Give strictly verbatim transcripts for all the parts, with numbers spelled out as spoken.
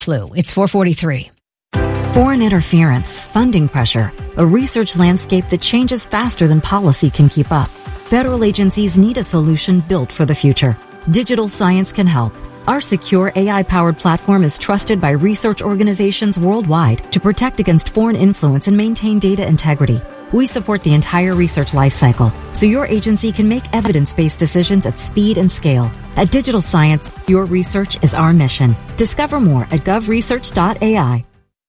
Flu. It's four forty-three. Foreign interference, funding pressure, a research landscape that changes faster than policy can keep up. Federal agencies need a solution built for the future. Digital Science can help. Our secure A I-powered platform is trusted by research organizations worldwide to protect against foreign influence and maintain data integrity. We support the entire research lifecycle, so your agency can make evidence-based decisions at speed and scale. At Digital Science, your research is our mission. Discover more at gov research dot a i.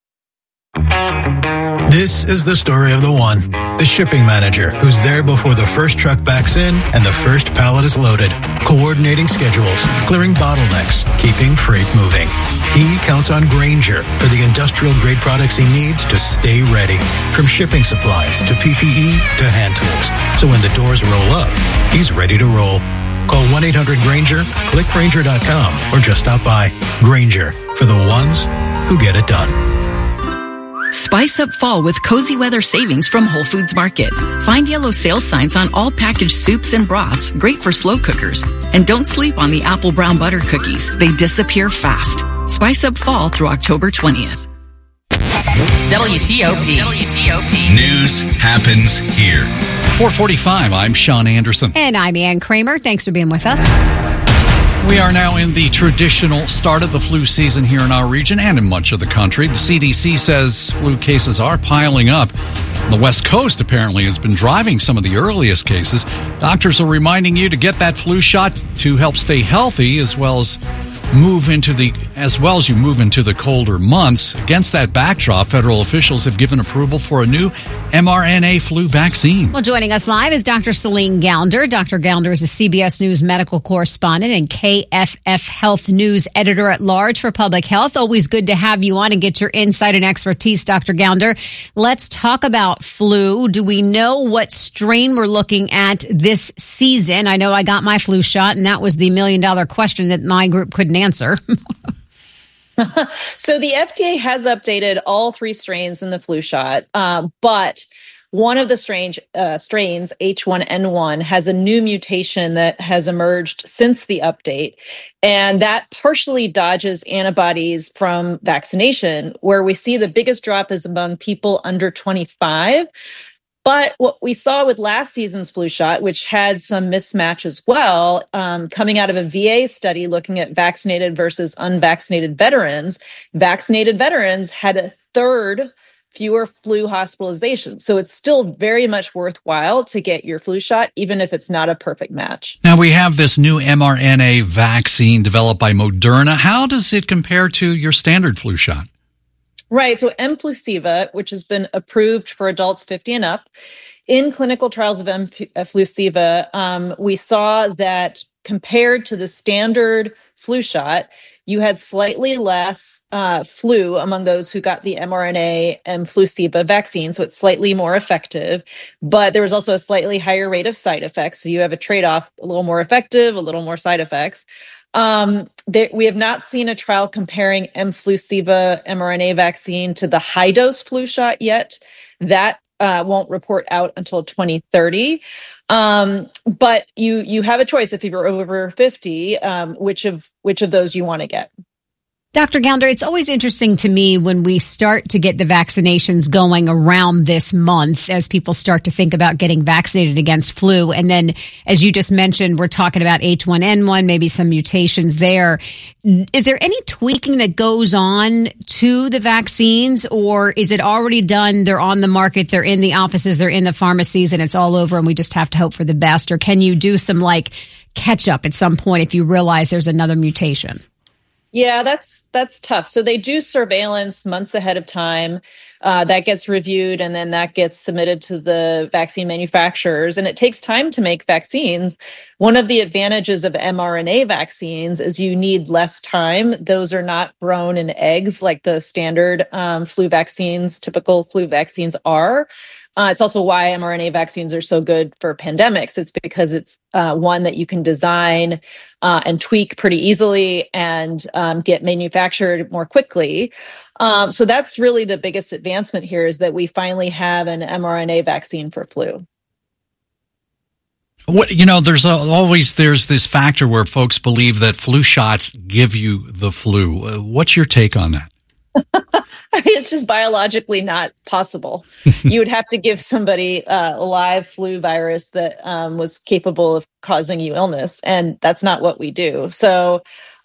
This is the story of the one, the shipping manager who's there before the first truck backs in and the first pallet is loaded, coordinating schedules, clearing bottlenecks, keeping freight moving. He counts on Grainger for the industrial-grade products he needs to stay ready, from shipping supplies to P P E to hand tools. So when the doors roll up, he's ready to roll. Call one eight hundred Grainger, click Grainger dot com, or just stop by. Grainger, for the ones who get it done. Spice up fall with cozy weather savings from Whole Foods Market. Find yellow sales signs on all packaged soups and broths, great for slow cookers. And don't sleep on the apple brown butter cookies. They disappear fast. Spice up fall through October twentieth. W T O P. W T O P. News happens here. four forty-five, I'm Sean Anderson. And I'm Ann Kramer. Thanks for being with us. We are now in the traditional start of the flu season here in our region and in much of the country. The C D C says flu cases are piling up. The West Coast apparently has been driving some of the earliest cases. Doctors are reminding you to get that flu shot to help stay healthy as well as move into the as well as you move into the colder months. Against that backdrop, federal officials have given approval for a new mRNA flu vaccine. Well, joining us live is Doctor Celine Gounder. Doctor Gounder is a C B S News medical correspondent and K F F Health News editor at large for public health. Always good to have you on and get your insight and expertise, Doctor Gounder. Let's talk about flu. Do we know what strain we're looking at this season? I know I got my flu shot, and that was the million dollar question that my group couldn't answer. answer. So the F D A has updated all three strains in the flu shot, uh, but one of the strange uh, strains, H one N one, has a new mutation that has emerged since the update, and that partially dodges antibodies from vaccination. Where we see the biggest drop is among people under twenty-five. But what we saw with last season's flu shot, which had some mismatch as well, um, coming out of a V A study looking at vaccinated versus unvaccinated veterans, vaccinated veterans had a third fewer flu hospitalizations. So it's still very much worthwhile to get your flu shot, even if it's not a perfect match. Now, we have this new mRNA vaccine developed by Moderna. How does it compare to your standard flu shot? Right. So Mflusiva, which has been approved for adults fifty and up, in clinical trials of Mflusiva, um, we saw that compared to the standard flu shot, you had slightly less uh, flu among those who got the mRNA Mflusiva vaccine. So it's slightly more effective, but there was also a slightly higher rate of side effects. So you have a trade-off, a little more effective, a little more side effects. Um, there, we have not seen a trial comparing Mflusiva mRNA vaccine to the high dose flu shot yet. That uh, won't report out until twenty thirty. Um, but you you have a choice if you're over fifty, um, which of which of those you want to get. Doctor Gounder, it's always interesting to me when we start to get the vaccinations going around this month as people start to think about getting vaccinated against flu. And then, as you just mentioned, we're talking about H one N one, maybe some mutations there. Is there any tweaking that goes on to the vaccines, or is it already done? They're on the market, they're in the offices, they're in the pharmacies, and it's all over, and we just have to hope for the best? Or can you do some like catch up at some point if you realize there's another mutation? Yeah, that's that's tough. So they do surveillance months ahead of time. Uh, that gets reviewed, and then that gets submitted to the vaccine manufacturers. And it takes time to make vaccines. One of the advantages of mRNA vaccines is you need less time. Those are not grown in eggs like the standard um, flu vaccines, typical flu vaccines are. Uh, it's also why mRNA vaccines are so good for pandemics. It's because it's uh, one that you can design uh, and tweak pretty easily and um, get manufactured more quickly. Um, so that's really the biggest advancement here, is that we finally have an mRNA vaccine for flu. What, you know, there's a, always there's this factor where folks believe that flu shots give you the flu. Uh, what's your take on that? I mean, it's just biologically not possible. You would have to give somebody uh, a live flu virus that um, was capable of causing you illness, and that's not what we do. So,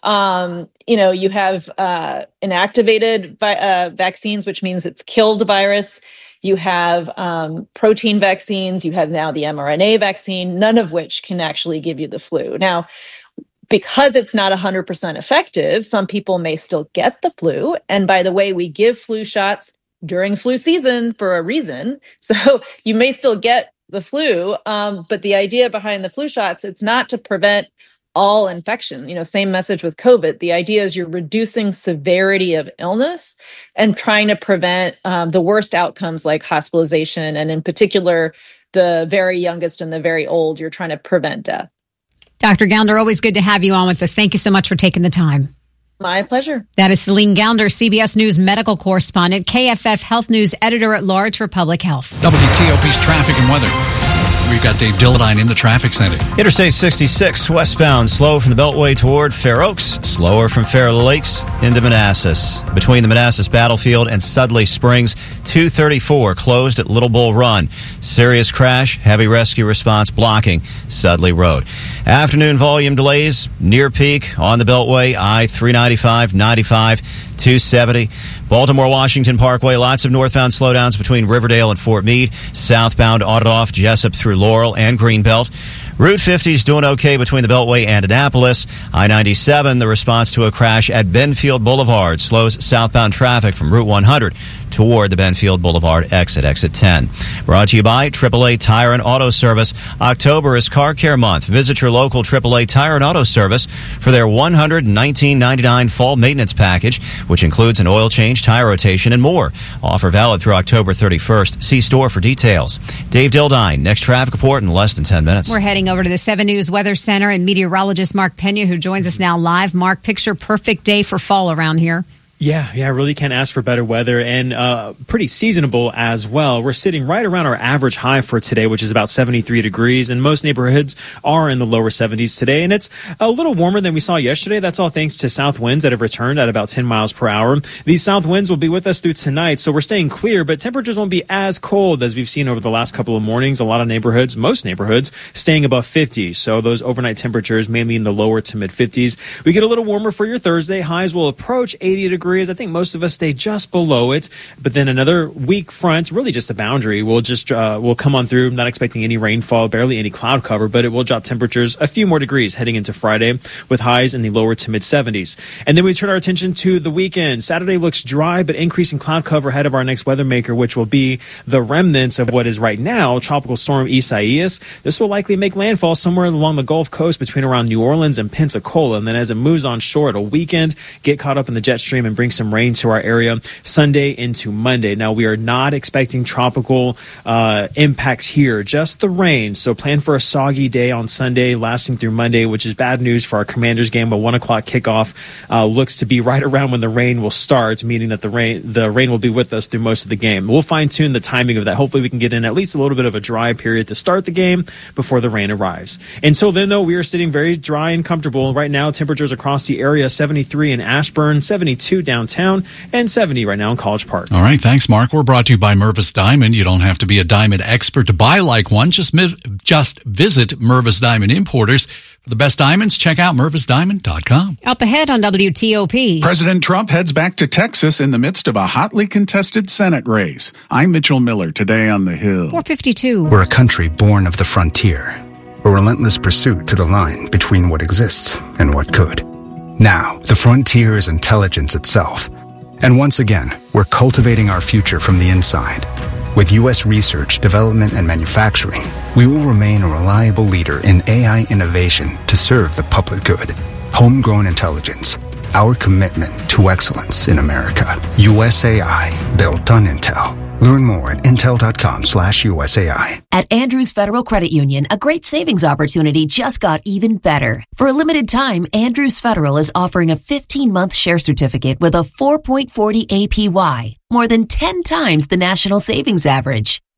um, you know, you have uh, inactivated vi- uh, vaccines, which means it's killed virus. You have um, protein vaccines. You have now the mRNA vaccine, none of which can actually give you the flu. Now, because it's not one hundred percent effective, some people may still get the flu. And by the way, we give flu shots during flu season for a reason. So you may still get the flu. Um, but the idea behind the flu shots, it's not to prevent all infection. You know, same message with COVID. The idea is you're reducing severity of illness and trying to prevent um, the worst outcomes like hospitalization. And in particular, the very youngest and the very old, you're trying to prevent death. Doctor Gounder, always good to have you on with us. Thank you so much for taking the time. My pleasure. That is Celine Gounder, C B S News medical correspondent, K F F Health News editor at large for public health. W T O P's traffic and weather. We've got Dave Dildine in the traffic center. Interstate sixty-six westbound, slow from the Beltway toward Fair Oaks, slower from Fair Lakes into Manassas. Between the Manassas Battlefield and Sudley Springs, two thirty-four closed at Little Bull Run. Serious crash, heavy rescue response blocking Sudley Road. Afternoon volume delays near peak on the Beltway, I three ninety-five, ninety-five, two seventy. Baltimore-Washington Parkway, lots of northbound slowdowns between Riverdale and Fort Meade. Southbound on and off Jessup through Laurel and Greenbelt. Route fifty is doing okay between the Beltway and Annapolis. I ninety-seven, the response to a crash at Benfield Boulevard slows southbound traffic from Route one hundred toward the Benfield Boulevard exit, exit ten. Brought to you by triple A Tire and Auto Service. October is Car Care Month. Visit your local triple A Tire and Auto Service for their one hundred nineteen ninety-nine fall maintenance package, which includes an oil change, tire rotation, and more. Offer valid through October thirty-first. See store for details. Dave Dildine, next traffic report in less than ten minutes. We're heading over to the seven News Weather Center and meteorologist Mark Pena, who joins us now live. Mark, picture perfect day for fall around here. Yeah, yeah, really can't ask for better weather, and uh pretty seasonable as well. We're sitting right around our average high for today, which is about seventy-three degrees, and most neighborhoods are in the lower seventies today, and it's a little warmer than we saw yesterday. That's all thanks to south winds that have returned at about ten miles per hour. These south winds will be with us through tonight, so we're staying clear, but temperatures won't be as cold as we've seen over the last couple of mornings. A lot of neighborhoods, most neighborhoods, staying above fifty, so those overnight temperatures mainly in the lower to mid fifties. We get a little warmer for your Thursday. Highs will approach eighty degrees. I think most of us stay just below it, but then another weak front, really just a boundary, will just uh, will come on through. Not expecting any rainfall, barely any cloud cover, but it will drop temperatures a few more degrees heading into Friday with highs in the lower to mid seventies. And then we turn our attention to the weekend. Saturday looks dry, but increasing cloud cover ahead of our next weather maker, which will be the remnants of what is right now Tropical Storm Isaias. This will likely make landfall somewhere along the Gulf Coast between around New Orleans and Pensacola. And then as it moves on shore, it'll weekend, get caught up in the jet stream and bring some rain to our area Sunday into Monday. Now, we are not expecting tropical uh, impacts here, just the rain. So plan for a soggy day on Sunday, lasting through Monday, which is bad news for our Commanders game. A one o'clock kickoff uh, looks to be right around when the rain will start, meaning that the rain the rain will be with us through most of the game. We'll fine tune the timing of that. Hopefully, we can get in at least a little bit of a dry period to start the game before the rain arrives. Until then, though, we are sitting very dry and comfortable. Right now, temperatures across the area seventy-three in Ashburn, seventy-two downtown, and seventy right now in College Park. All right, thanks, Mark. We're brought to you by Mervis Diamond. You don't have to be a diamond expert to buy like one. Just just visit Mervis Diamond Importers. For the best diamonds, check out mervis diamond dot com. Up ahead on W T O P. President Trump heads back to Texas in the midst of a hotly contested Senate race. I'm Mitchell Miller, today on The Hill. four fifty-two. We're a country born of the frontier, a relentless pursuit to the line between what exists and what could. Now, the frontier is intelligence itself. And once again, we're cultivating our future from the inside. With U S research, development, and manufacturing, we will remain a reliable leader in A I innovation to serve the public good. Homegrown intelligence, our commitment to excellence in America. U S A I, built on Intel. Learn more at intel.com slash USAI. At Andrews Federal Credit Union, a great savings opportunity just got even better. For a limited time, Andrews Federal is offering a fifteen-month share certificate with a four point four zero A P Y, more than ten times the national savings average.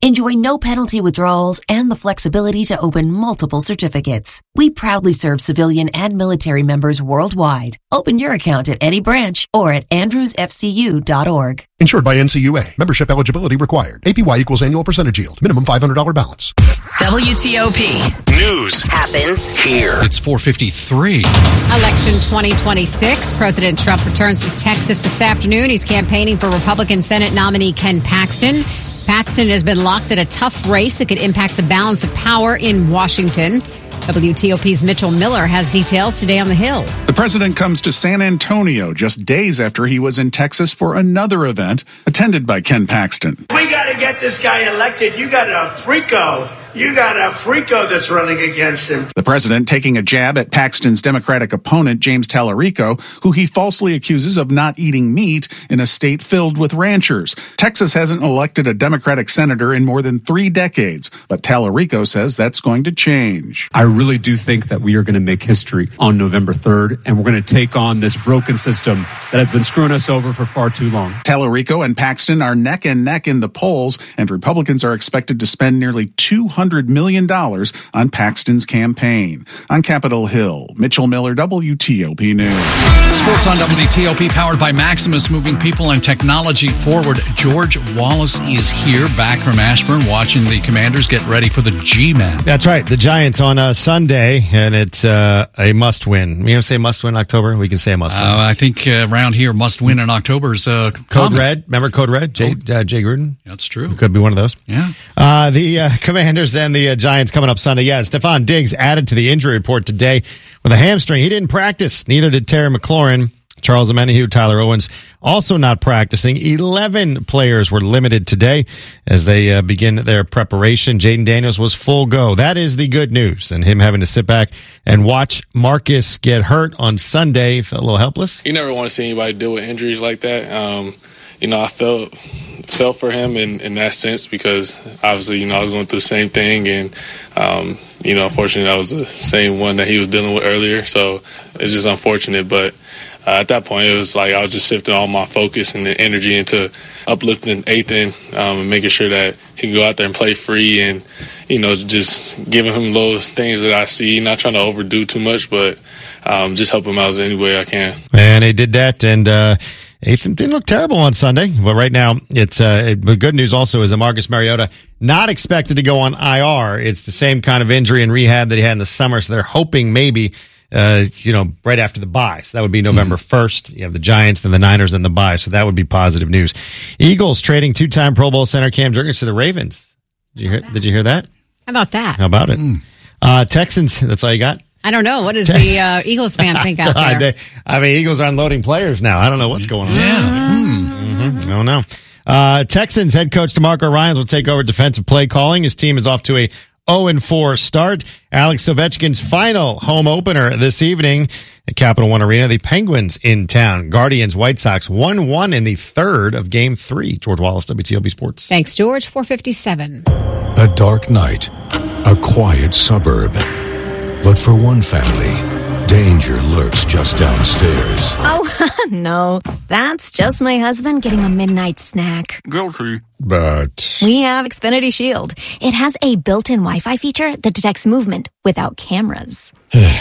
Enjoy no penalty withdrawals and the flexibility to open multiple certificates. We proudly serve civilian and military members worldwide. Open your account at any branch or at andrews f c u dot org. Insured by N C U A. Membership eligibility required. A P Y equals annual percentage yield. Minimum five hundred dollars balance. W T O P. News happens here. It's four fifty-three. Election twenty twenty-six. President Trump returns to Texas this afternoon. He's campaigning for Republican Senate nominee Ken Paxton. Paxton has been locked in a tough race that could impact the balance of power in Washington. W T O P's Mitchell Miller has details today on the Hill. The president comes to San Antonio just days after he was in Texas for another event attended by Ken Paxton. We got to get this guy elected. You got a freako. You got a freako that's running against him. The president taking a jab at Paxton's Democratic opponent, James Tallarico, who he falsely accuses of not eating meat in a state filled with ranchers. Texas hasn't elected a Democratic senator in more than three decades, but Tallarico says that's going to change. I really do think that we are going to make history on November third, and we're going to take on this broken system that has been screwing us over for far too long. Tallarico and Paxton are neck and neck in the polls, and Republicans are expected to spend nearly two hundred million dollars on Paxton's campaign. On Capitol Hill, Mitchell Miller, W T O P News. Sports on W T O P, powered by Maximus, moving people and technology forward. George Wallace is here, back from Ashburn, watching the Commanders get ready for the G-Man. That's right, the Giants on uh, Sunday, and it's uh, a must-win. We don't say must-win October? We can say a must-win. Uh, I think uh, around here, must-win in October is uh, Code common. Red. Remember Code Red? Jay, uh, Jay Gruden? That's true. Could be one of those. Yeah. Uh, the uh, Commanders and the uh, Giants coming up Sunday. Yeah, Stephon Diggs added to the injury report today with a hamstring. He didn't practice. Neither did Terry McLaurin. Charles Omenihu, Tyler Owens also not practicing. eleven players were limited today as they uh, begin their preparation. Jaden Daniels was full go. That is the good news. And him having to sit back and watch Marcus get hurt on Sunday felt a little helpless. You never want to see anybody deal with injuries like that. Um, you know, I felt felt for him in, in that sense because obviously, you know, I was going through the same thing. And, um, you know, unfortunately, that was the same one that he was dealing with earlier. So it's just unfortunate. But Uh, at that point, it was like I was just shifting all my focus and the energy into uplifting Ethan um, and making sure that he can go out there and play free and, you know, just giving him those things that I see, not trying to overdo too much, but um, just help him out any way I can. And they did that, and uh, Ethan didn't look terrible on Sunday. But right now, it's uh, it, the good news also is that Marcus Mariota not expected to go on I R. It's the same kind of injury and rehab that he had in the summer, so they're hoping maybe Uh, you know, right after the bye. So that would be November first. You have the Giants, then the Niners, and the bye. So that would be positive news. Eagles trading two-time Pro Bowl center Cam Jurgens to the Ravens. Did you hear, did you hear that? How about that? How about it? Mm. Uh, Texans, that's all you got? I don't know. What does the uh, Eagles fan think out there? I mean, Eagles are unloading players now. I don't know what's going on. Yeah. Mm. Mm-hmm. I don't know. Uh, Texans head coach DeMarco Ryans will take over defensive play calling. His team is off to a oh and four start. Alex Ovechkin's final home opener this evening at Capital One Arena. The Penguins in town. Guardians, White Sox one one in the third of game three. George Wallace, W T O P Sports. Thanks, George. four fifty-seven. A dark night. A quiet suburb. But for one family, danger lurks just downstairs. Oh, no. That's just my husband getting a midnight snack. Guilty. But We have Xfinity Shield. It has a built-in Wi-Fi feature that detects movement without cameras.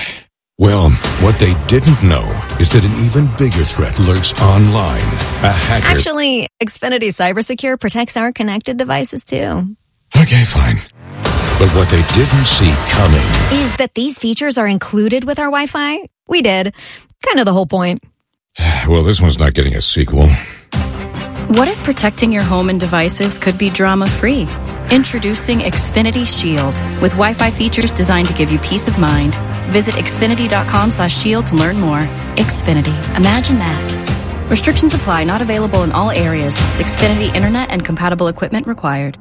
well, what they didn't know is that an even bigger threat lurks online. A hacker. Actually, Xfinity CyberSecure protects our connected devices, too. Okay, fine. But what they didn't see coming is that these features are included with our Wi-Fi. We did. Kind of the whole point. Well, this one's not getting a sequel. What if protecting your home and devices could be drama-free? Introducing Xfinity Shield with Wi-Fi features designed to give you peace of mind. Visit xfinity.com slash shield to learn more. Xfinity. Imagine that. Restrictions apply. Not available in all areas. Xfinity Internet and compatible equipment required.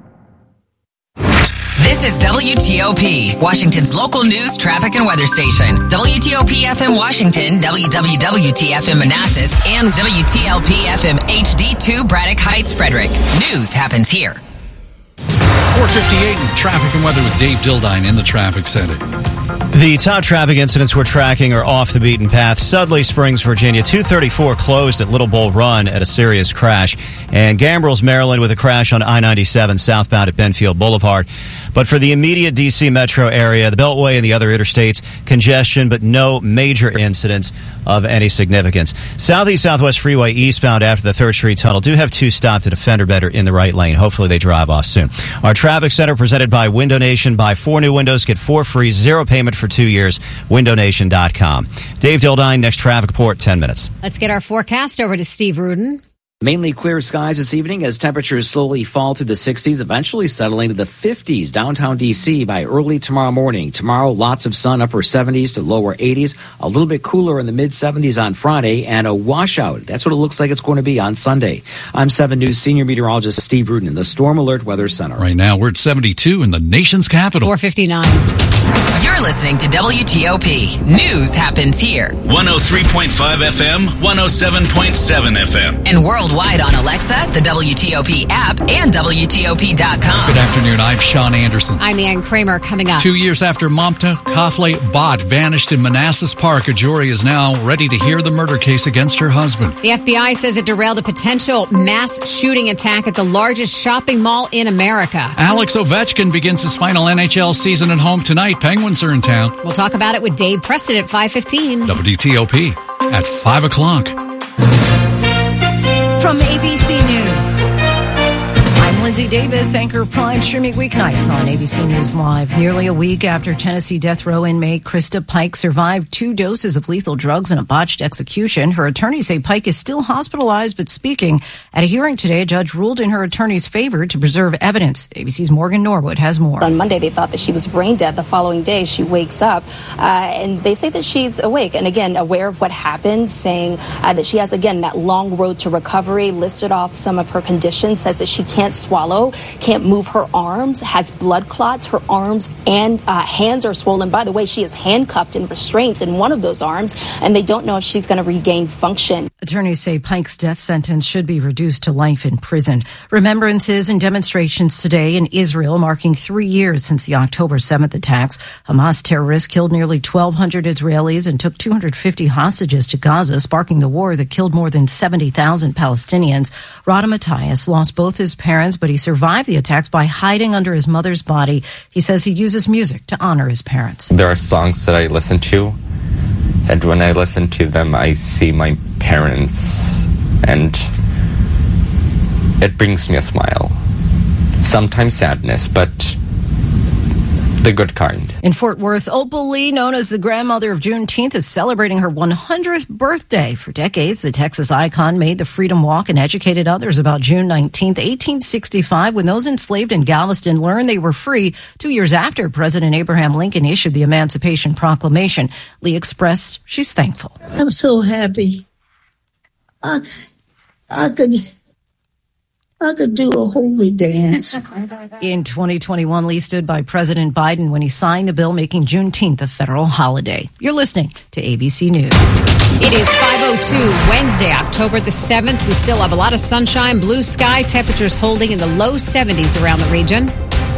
This is W T O P, Washington's local news, traffic, and weather station. W T O P F M Washington, W W W T F M Manassas, and W T L P F M H D two Braddock Heights, Frederick. News happens here. four fifty-eight, traffic and weather with Dave Dildine in the traffic center. The top traffic incidents we're tracking are off the beaten path. Sudley Springs, Virginia, two thirty-four closed at Little Bull Run at a serious crash. And Gambrels, Maryland, with a crash on I ninety-seven southbound at Benfield Boulevard. But for the immediate D C metro area, the Beltway and the other interstates, congestion, but no major incidents of any significance. Southeast Southwest Freeway eastbound after the third Street Tunnel do have two stopped at a fender bender in the right lane. Hopefully they drive off soon. Our traffic center presented by Window Nation. Buy four new windows, get four free, zero payment for two years. window nation dot com. Dave Dildine, next traffic report, ten minutes. Let's get our forecast over to Steve Rudin. Mainly clear skies this evening as temperatures slowly fall through the sixties, eventually settling to the fifties downtown D C by early tomorrow morning. Tomorrow, lots of sun, upper seventies to lower eighties, a little bit cooler in the mid seventies on Friday, and a washout. That's what it looks like it's going to be on Sunday. I'm seven News senior meteorologist Steve Rudin in the Storm Alert Weather Center. Right now, we're at seventy-two in the nation's capital. four fifty-nine. You're listening to W T O P. News happens here. one oh three point five F M, one oh seven point seven F M. And worldwide on Alexa, the W T O P app, and W T O P dot com. Good afternoon. I'm Sean Anderson. I'm Ann Kramer. Coming up. Two years after Mamta Kafle Bot vanished in Manassas Park, a jury is now ready to hear the murder case against her husband. The F B I says it derailed a potential mass shooting attack at the largest shopping mall in America. Alex Ovechkin begins his final N H L season at home tonight. Penguins are in town. We'll talk about it with Dave Preston at five fifteen. W T O P at five o'clock. From A B C News, I'm Lindsay Davis, anchor Prime, streaming weeknights on A B C News Live. Nearly a week after Tennessee death row inmate Krista Pike survived two doses of lethal drugs in a botched execution, her attorneys say Pike is still hospitalized but speaking. At a hearing today, a judge ruled in her attorney's favor to preserve evidence. A B C's Morgan Norwood has more. On Monday, they thought that she was brain dead. The following day, she wakes up, uh, and they say that she's awake and, again, aware of what happened, saying uh, that she has, again, that long road to recovery, listed off some of her conditions, says that she can't swallow, can't move her arms, has blood clots. Her arms and uh, hands are swollen. By the way, she is handcuffed and restraints in one of those arms, and they don't know if she's going to regain function. Attorneys say Pike's death sentence should be reduced to life in prison. Remembrances and demonstrations today in Israel marking three years since the October seventh attacks. Hamas terrorists killed nearly twelve hundred Israelis and took two hundred fifty hostages to Gaza, sparking the war that killed more than seventy thousand Palestinians. Rada Matthias lost both his parents, but he survived the attacks by hiding under his mother's body. He says he uses music to honor his parents. There are songs that I listen to, and when I listen to them, I see my parents, and it brings me a smile. Sometimes sadness, but the good kind. In Fort Worth, Opal Lee, known as the grandmother of Juneteenth, is celebrating her one hundredth birthday. For decades, the Texas icon made the Freedom Walk and educated others about June nineteenth, eighteen sixty-five, when those enslaved in Galveston learned they were free. Two years after President Abraham Lincoln issued the Emancipation Proclamation, Lee expressed she's thankful. I'm so happy. I, I could... I could do a holy dance. In twenty twenty-one, Lee stood by President Biden when he signed the bill making Juneteenth a federal holiday. You're listening to A B C News. It is five oh two, Wednesday, October the seventh. We still have a lot of sunshine, blue sky, temperatures holding in the low seventies around the region.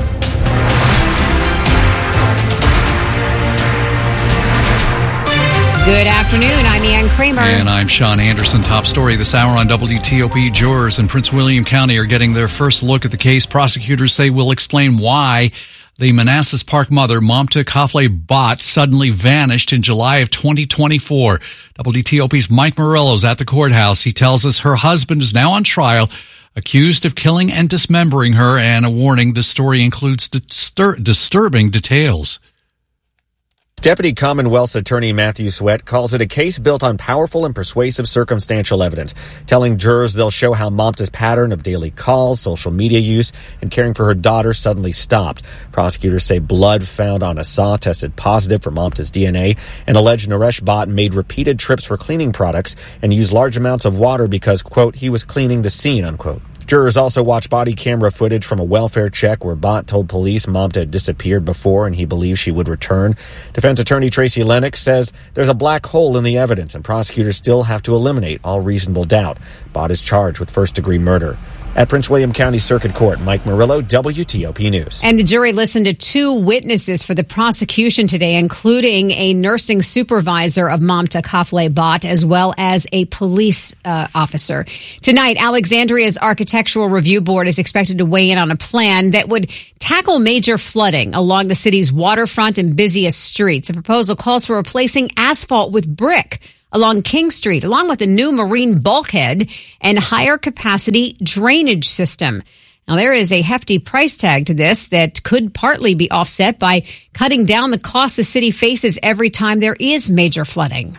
Good afternoon. I'm Ann Kramer. And I'm Sean Anderson. Top story this hour on W T O P. Jurors in Prince William County are getting their first look at the case. Prosecutors say will explain why the Manassas Park mother, Mamta Kafle Bot, suddenly vanished in July of twenty twenty-four. W T O P's Mike Morello's at the courthouse. He tells us her husband is now on trial, accused of killing and dismembering her, and a warning, the story includes distur- disturbing details. Deputy Commonwealth's attorney Matthew Sweat calls it a case built on powerful and persuasive circumstantial evidence, telling jurors they'll show how Mamta's pattern of daily calls, social media use, and caring for her daughter suddenly stopped. Prosecutors say blood found on a saw tested positive for Mamta's D N A, and alleged Naresh Bhat made repeated trips for cleaning products and used large amounts of water because, quote, he was cleaning the scene, unquote. Jurors also watched body camera footage from a welfare check where Bott told police Mamta had disappeared before and he believed she would return. Defense attorney Tracy Lennox says there's a black hole in the evidence and prosecutors still have to eliminate all reasonable doubt. Bott is charged with first-degree murder. At Prince William County Circuit Court, Mike Murillo, W T O P News. And the jury listened to two witnesses for the prosecution today, including a nursing supervisor of Mamta Kafle Bhatt, as well as a police uh, officer. Tonight, Alexandria's Architectural Review Board is expected to weigh in on a plan that would tackle major flooding along the city's waterfront and busiest streets. The proposal calls for replacing asphalt with brick along King Street, along with a new marine bulkhead and higher capacity drainage system. Now, there is a hefty price tag to this that could partly be offset by cutting down the cost the city faces every time there is major flooding.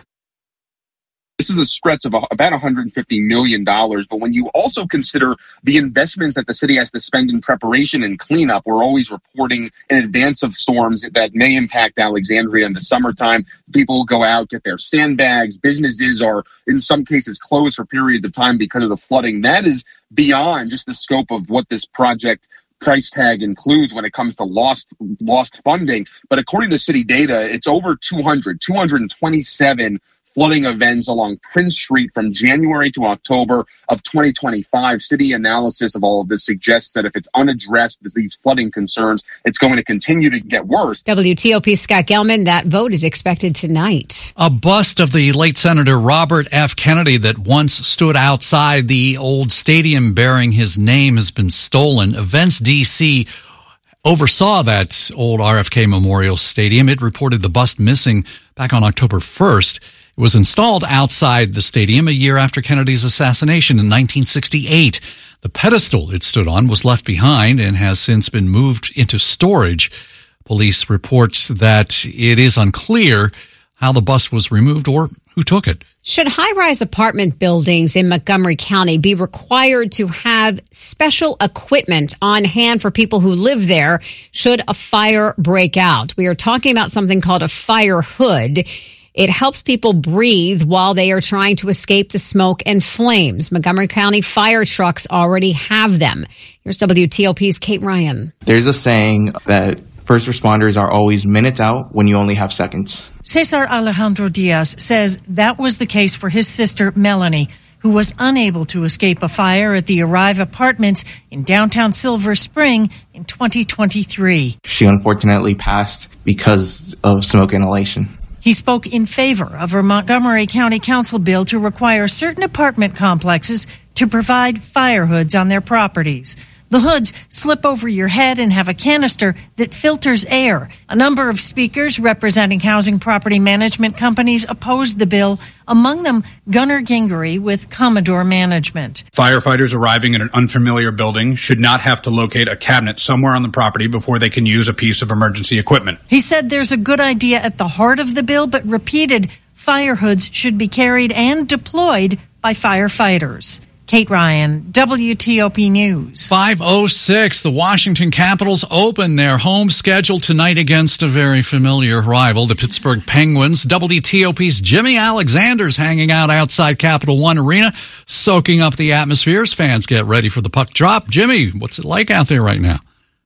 This is a stretch of about one hundred fifty million dollars. But when you also consider the investments that the city has to spend in preparation and cleanup, we're always reporting in advance of storms that may impact Alexandria in the summertime. People will go out, get their sandbags. Businesses are, in some cases, closed for periods of time because of the flooding. That is beyond just the scope of what this project price tag includes when it comes to lost lost funding. But according to city data, it's over two hundred, two hundred twenty-seven flooding events along Prince Street from January to October of twenty twenty-five. City analysis of all of this suggests that if it's unaddressed, these flooding concerns, it's going to continue to get worse. W T O P Scott Gelman, that vote is expected tonight. A bust of the late Senator Robert F. Kennedy that once stood outside the old stadium bearing his name has been stolen. Events D C oversaw that old R F K Memorial Stadium. It reported the bust missing back on October first. It was installed outside the stadium a year after Kennedy's assassination in nineteen sixty-eight. The pedestal it stood on was left behind and has since been moved into storage. Police reports that it is unclear how the bust was removed or who took it. Should high-rise apartment buildings in Montgomery County be required to have special equipment on hand for people who live there should a fire break out? We are talking about something called a fire hood. It helps people breathe while they are trying to escape the smoke and flames. Montgomery County fire trucks already have them. Here's W T O P's Kate Ryan. There's a saying that first responders are always minutes out when you only have seconds. Cesar Alejandro Diaz says that was the case for his sister Melanie, who was unable to escape a fire at the Arrive Apartments in downtown Silver Spring in twenty twenty-three. She unfortunately passed because of smoke inhalation. He spoke in favor of a Montgomery County Council bill to require certain apartment complexes to provide fire hoods on their properties. The hoods slip over your head and have a canister that filters air. A number of speakers representing housing property management companies opposed the bill, among them Gunnar Gingery with Commodore Management. Firefighters arriving in an unfamiliar building should not have to locate a cabinet somewhere on the property before they can use a piece of emergency equipment. He said there's a good idea at the heart of the bill, but repeated fire hoods should be carried and deployed by firefighters. Kate Ryan, W T O P News. five oh six, the Washington Capitals open their home schedule tonight against a very familiar rival, the Pittsburgh Penguins. W T O P's Jimmy Alexander's hanging out outside Capital One Arena, soaking up the atmosphere as fans get ready for the puck drop. Jimmy, what's it like out there right now?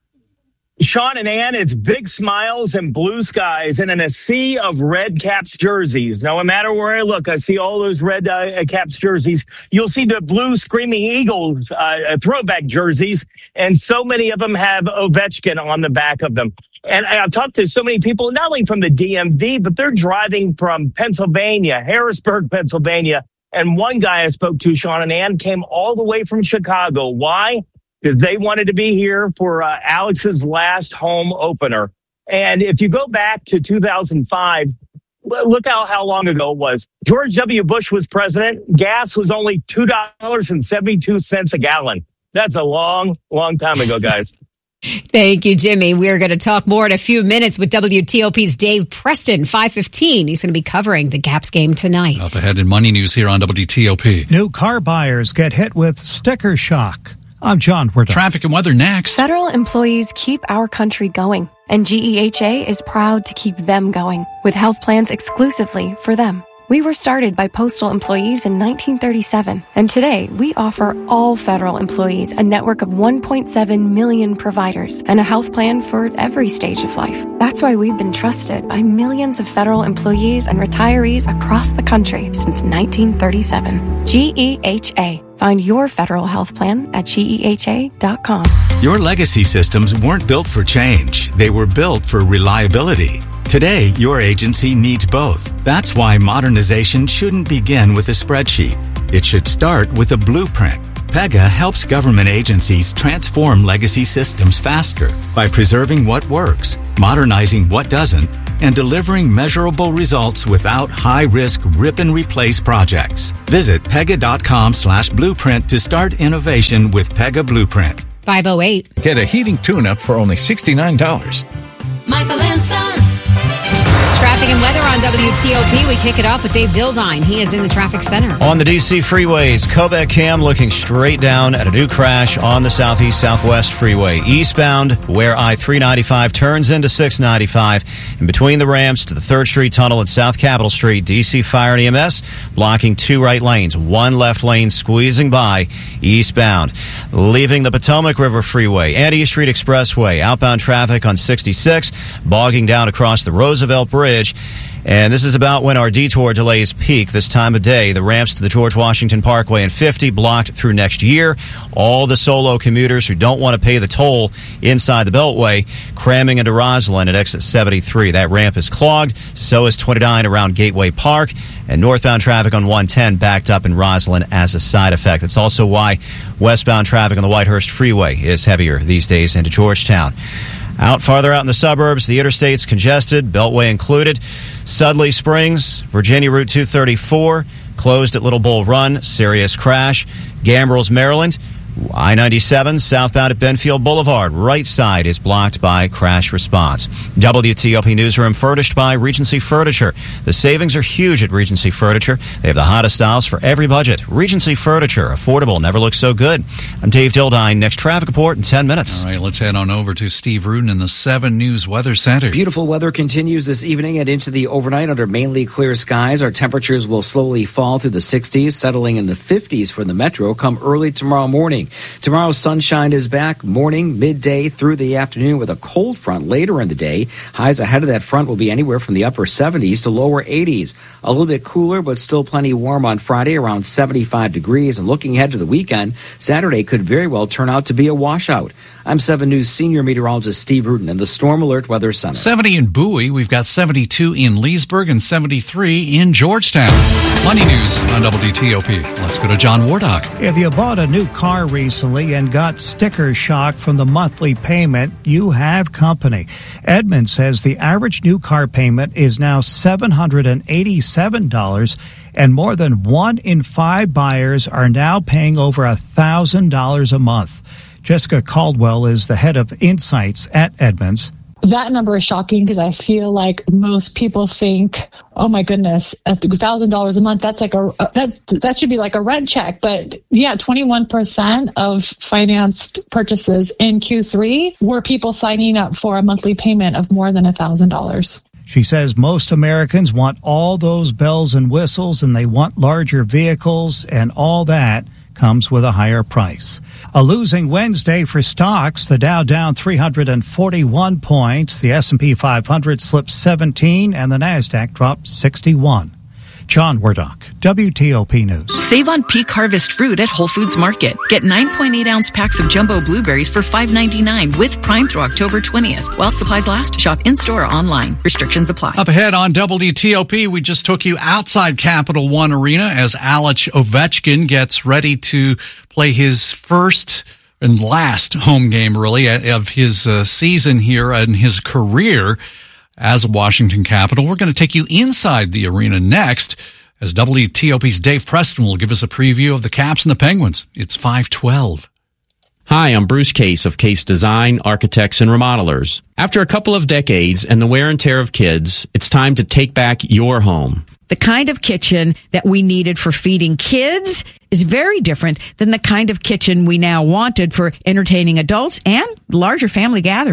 Sean and Ann, it's big smiles and blue skies and in a sea of Red Caps jerseys. No matter where I look, I see all those Red uh, Caps jerseys. You'll see the blue Screaming Eagles uh, throwback jerseys, and so many of them have Ovechkin on the back of them. And I've talked to so many people, not only from the D M V, but they're driving from Pennsylvania, Harrisburg, Pennsylvania. And one guy I spoke to, Sean and Ann, came all the way from Chicago. Why? Because they wanted to be here for uh, Alex's last home opener. And if you go back to two thousand five, look how, how long ago it was. George W. Bush was president. Gas was only two dollars and seventy-two cents a gallon. That's a long, long time ago, guys. Thank you, Jimmy. We're going to talk more in a few minutes with W T O P's Dave Preston, five fifteen. He's going to be covering the Caps game tonight. Up ahead in Money News here on W T O P. New car buyers get hit with sticker shock. I'm John Werther. Traffic and weather next. Federal employees keep our country going, and G E H A is proud to keep them going with health plans exclusively for them. We were started by postal employees in nineteen thirty-seven, and today we offer all federal employees a network of one point seven million providers and a health plan for every stage of life. That's why we've been trusted by millions of federal employees and retirees across the country since nineteen thirty-seven. G E H A. Find your federal health plan at G E H A dot com. Your legacy systems weren't built for change. They were built for reliability. Today, your agency needs both. That's why modernization shouldn't begin with a spreadsheet. It should start with a blueprint. Pega helps government agencies transform legacy systems faster by preserving what works, modernizing what doesn't, and delivering measurable results without high-risk rip-and-replace projects. Visit pega.com slash blueprint to start innovation with Pega Blueprint. five oh eight. Get a heating tune-up for only sixty-nine dollars. Michael and Son. Traffic and weather on W T O P. We kick it off with Dave Dildine. He is in the traffic center. On the D C freeways, Quebec Cam looking straight down at a new crash on the Southeast Southwest Freeway. Eastbound, where I three ninety-five turns into six ninety-five. And between the ramps to the third Street Tunnel and South Capitol Street, D C Fire and E M S blocking two right lanes. One left lane squeezing by eastbound. Leaving the Potomac River Freeway and East Street Expressway. Outbound traffic on sixty-six, bogging down across the Roosevelt Bridge. And this is about when our detour delays peak this time of day. The ramps to the George Washington Parkway and fifty blocked through next year. All the solo commuters who don't want to pay the toll inside the Beltway cramming into Roslyn at exit seventy-three. That ramp is clogged. So is twenty-nine around Gateway Park. And northbound traffic on one ten backed up in Roslyn as a side effect. That's also why westbound traffic on the Whitehurst Freeway is heavier these days into Georgetown. Out farther out in the suburbs, the interstate's congested, Beltway included. Sudley Springs, Virginia Route two thirty-four, closed at Little Bull Run, serious crash. Gambrills, Maryland, I ninety-seven, southbound at Benfield Boulevard, right side is blocked by crash response. W T O P Newsroom furnished by Regency Furniture. The savings are huge at Regency Furniture. They have the hottest styles for every budget. Regency Furniture, affordable, never looks so good. I'm Dave Dildine. Next traffic report in ten minutes. All right, let's head on over to Steve Rudin in the seven News Weather Center. Beautiful weather continues this evening and into the overnight under mainly clear skies. Our temperatures will slowly fall through the sixties, settling in the fifties for the metro come early tomorrow morning. Tomorrow, sunshine is back morning, midday, through the afternoon with a cold front later in the day. Highs ahead of that front will be anywhere from the upper seventies to lower eighties. A little bit cooler, but still plenty warm on Friday, around seventy-five degrees. And looking ahead to the weekend, Saturday could very well turn out to be a washout. I'm seven News senior meteorologist Steve Rudin in the Storm Alert Weather Center. seventy in Bowie. We've got seventy-two in Leesburg and seventy-three in Georgetown. Money news on W T O P. Let's go to John Wardock. If you bought a new car recently and got sticker shock from the monthly payment, you have company. Edmunds says the average new car payment is now seven hundred eighty-seven dollars, and more than one in five buyers are now paying over one thousand dollars a month. Jessica Caldwell is the head of Insights at Edmunds. That number is shocking because I feel like most people think, oh my goodness, one thousand dollars a month, that's like a, that, that should be like a rent check. But yeah, twenty-one percent of financed purchases in Q three were people signing up for a monthly payment of more than one thousand dollars. She says most Americans want all those bells and whistles, and they want larger vehicles, and all that comes with a higher price. A losing Wednesday for stocks. The Dow down three hundred forty-one points. The S and P five hundred slipped seventeen, and the NASDAQ dropped sixty-one. John Wardock, W T O P News. Save on peak harvest fruit at Whole Foods Market. Get nine point eight ounce packs of jumbo blueberries for five ninety-nine with Prime through October twentieth. While supplies last, shop in-store or online. Restrictions apply. Up ahead on W T O P, we just took you outside Capital One Arena as Alex Ovechkin gets ready to play his first and last home game, really, of his uh, season here and his career as a Washington Capital. We're going to take you inside the arena next as W T O P's Dave Preston will give us a preview of the Caps and the Penguins. It's five twelve. Hi, I'm Bruce Case of Case Design, Architects, and Remodelers. After a couple of decades and the wear and tear of kids, it's time to take back your home. The kind of kitchen that we needed for feeding kids is very different than the kind of kitchen we now wanted for entertaining adults and larger family gatherings.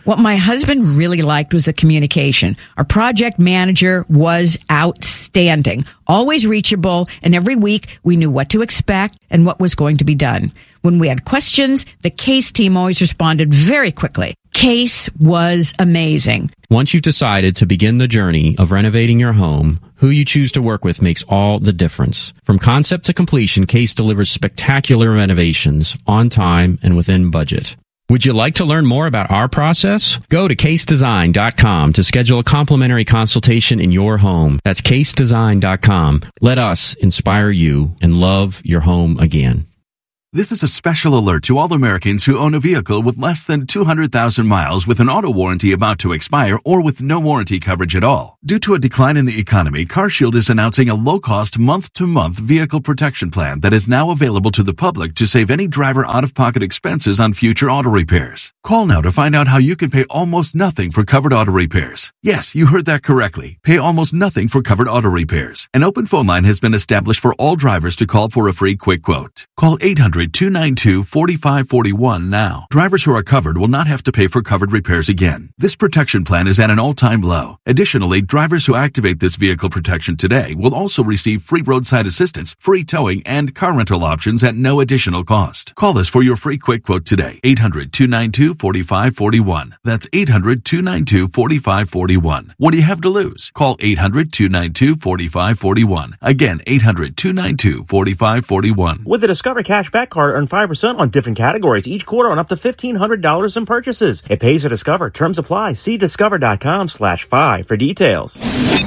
What my husband really liked was the communication. Our project manager was outstanding, always reachable, and every week we knew what to expect and what was going to be done. When we had questions, the Case team always responded very quickly. Case was amazing. Once you've decided to begin the journey of renovating your home, who you choose to work with makes all the difference. From concept to completion, Case delivers spectacular renovations on time and within budget. Would you like to learn more about our process? Go to case design dot com to schedule a complimentary consultation in your home. That's case design dot com. Let us inspire you and love your home again. This is a special alert to all Americans who own a vehicle with less than two hundred thousand miles with an auto warranty about to expire or with no warranty coverage at all. Due to a decline in the economy, CarShield is announcing a low-cost month-to-month vehicle protection plan that is now available to the public to save any driver out-of-pocket expenses on future auto repairs. Call now to find out how you can pay almost nothing for covered auto repairs. Yes, you heard that correctly. Pay almost nothing for covered auto repairs. An open phone line has been established for all drivers to call for a free quick quote. Call eight hundred, two nine two, four five four one now. Drivers who are covered will not have to pay for covered repairs again. This protection plan is at an all-time low. Additionally, drivers who activate this vehicle protection today will also receive free roadside assistance, free towing, and car rental options at no additional cost. Call us for your free quick quote today. eight hundred, two nine two, four five four one. That's eight hundred, two nine two, four five four one. What do you have to lose? Call eight hundred, two nine two, four five four one. Again, eight hundred, two nine two, four five four one. With the Discover Cashback Card, earn five percent on different categories each quarter on up to fifteen hundred dollars in purchases. It pays to Discover. Terms apply. See discover.com slash five for details.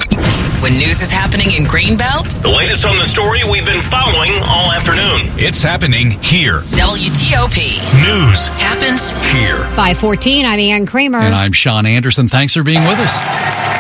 When news is happening in Greenbelt, the latest on the story we've been following all afternoon. It's happening here. W T O P. News happens here. five fourteen, I'm Ann Kramer. And I'm Sean Anderson. Thanks for being with us.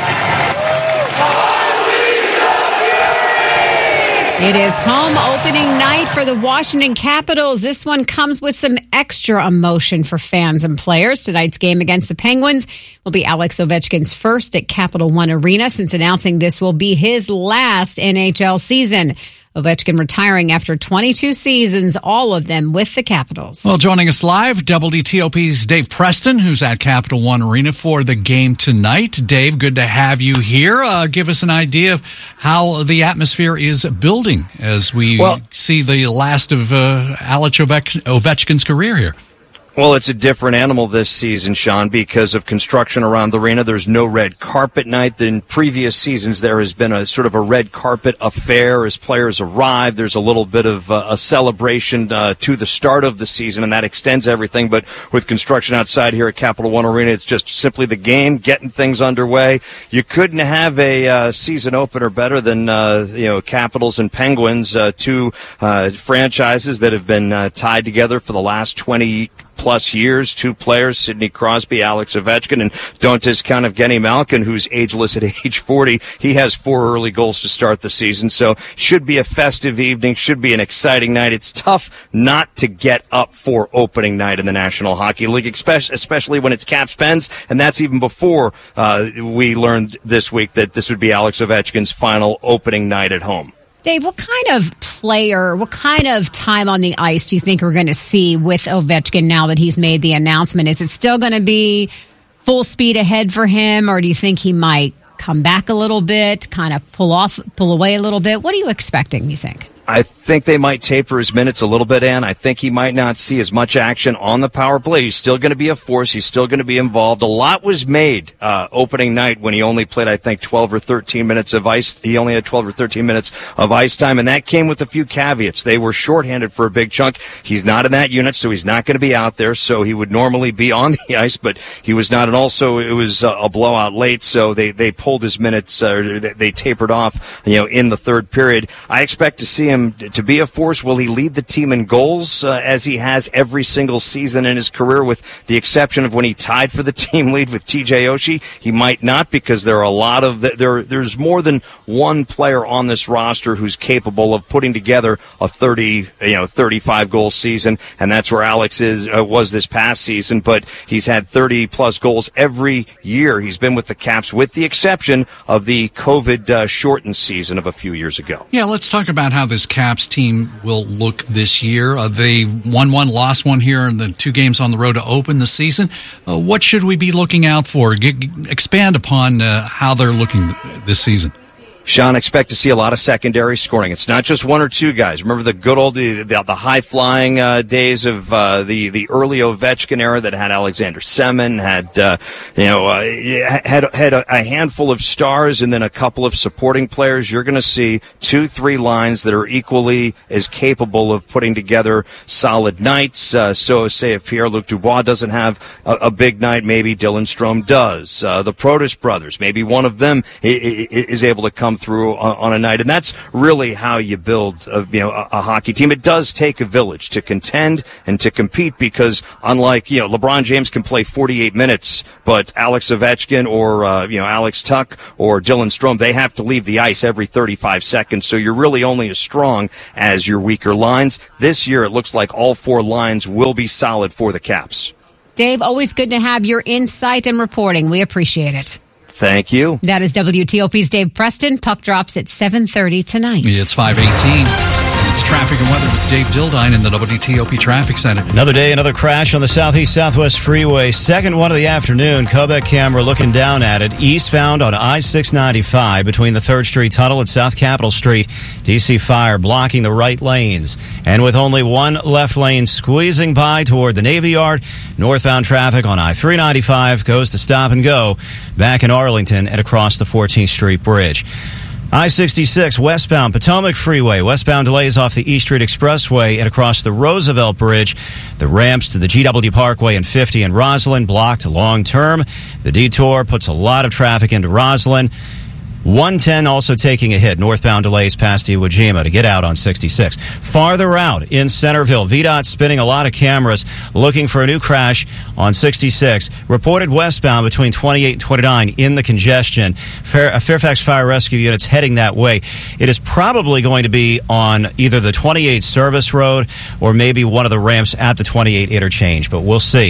It is home opening night for the Washington Capitals. This one comes with some extra emotion for fans and players. Tonight's game against the Penguins will be Alex Ovechkin's first at Capital One Arena since announcing this will be his last N H L season. Ovechkin retiring after twenty-two seasons, all of them with the Capitals. Well, joining us live, W T O P's Dave Preston, who's at Capital One Arena for the game tonight. Dave, good to have you here. Uh, give us an idea of how the atmosphere is building as we well, see the last of uh, Alex Ovechkin's career here. Well, it's a different animal this season, Sean, because of construction around the arena. There's no red carpet night. In previous seasons, there has been a sort of a red carpet affair as players arrive. There's a little bit of uh, a celebration uh, to the start of the season, and that extends everything. But with construction outside here at Capital One Arena, it's just simply the game, getting things underway. You couldn't have a uh, season opener better than, uh, you know, Capitals and Penguins, uh, two uh, franchises that have been uh, tied together for the last twenty plus years, two players, Sidney Crosby, Alex Ovechkin, and don't discount Evgeny Malkin, who's ageless at age forty. He has four early goals to start the season, so should be a festive evening, should be an exciting night. It's tough not to get up for opening night in the National Hockey League, especially when it's Caps Pens, and that's even before uh, we learned this week that this would be Alex Ovechkin's final opening night at home. Dave, what kind of player, what kind of time on the ice do you think we're going to see with Ovechkin now that he's made the announcement? Is it still going to be full speed ahead for him, or do you think he might come back a little bit, kind of pull off, pull away a little bit? What are you expecting, you think? I think they might taper his minutes a little bit, Ann. I think he might not see as much action on the power play. He's still going to be a force. He's still going to be involved. A lot was made uh, opening night when he only played, I think, twelve or thirteen minutes of ice. He only had twelve or thirteen minutes of ice time, and that came with a few caveats. They were shorthanded for a big chunk. He's not in that unit, so he's not going to be out there. So he would normally be on the ice, but he was not. And also, it was uh, a blowout late, so they, they pulled his minutes, uh, they, they tapered off, you know, in the third period. I expect to see him to be a force. Will he lead the team in goals uh, as he has every single season in his career, with the exception of when he tied for the team lead with T J Oshie? He might not, because there are a lot of there. There's more than one player on this roster who's capable of putting together a thirty, you know, thirty-five goal season, and that's where Alex is uh, was this past season. But he's had thirty plus goals every year he's been with the Caps, with the exception of the COVID uh, shortened season of a few years ago. Yeah, let's talk about how this Caps team will look this year? Uh, they won one, lost one here in the two games on the road to open the season. Uh, what should we be looking out for? G- expand upon uh, how they're looking this season. Sean, expect to see a lot of secondary scoring. It's not just one or two guys. Remember the good old, the, the, the high-flying uh, days of uh, the the early Ovechkin era that had Alexander Semin, had uh, you know uh, had had a, a handful of stars and then a couple of supporting players. You're going to see two, three lines that are equally as capable of putting together solid nights. Uh, so, say if Pierre-Luc Dubois doesn't have a, a big night, maybe Dylan Strome does. Uh, the Protas brothers, maybe one of them is able to come through on a night, and that's really how you build a, you know, a, a hockey team. It does take a village to contend and to compete, because unlike, you know, LeBron James can play forty-eight minutes, but Alex Ovechkin or uh, you know Alex Tuch or Dylan Strome, they have to leave the ice every thirty-five seconds. So you're really only as strong as your weaker lines. This year, it looks like all four lines will be solid for the Caps. Dave, always good to have your insight and reporting. We appreciate it. Thank you. That is W T O P's Dave Preston. Puck drops at seven thirty tonight. It's five eighteen. It's traffic and weather with Dave Dildine in the W T O P Traffic Center. Another day, another crash on the Southeast Southwest Freeway. Second one of the afternoon. Quebec camera looking down at it. Eastbound on I six ninety-five between the third Street Tunnel and South Capitol Street. D C Fire blocking the right lanes. And with only one left lane squeezing by toward the Navy Yard, northbound traffic on I three ninety-five goes to stop and go back in Arlington and across the fourteenth Street Bridge. I sixty-six westbound Potomac Freeway. Westbound delays off the East Street Expressway and across the Roosevelt Bridge. The ramps to the G W Parkway and fifty in Roslyn blocked long term. The detour puts a lot of traffic into Roslyn. one ten also taking a hit. Northbound delays past Iwo Jima to get out on sixty-six. Farther out in Centerville, V DOT spinning a lot of cameras looking for a new crash on sixty-six. Reported westbound between twenty-eight and twenty-nine in the congestion. Fair, Fairfax Fire Rescue units heading that way. It is probably going to be on either the twenty-eight service road or maybe one of the ramps at the twenty-eight interchange, but we'll see.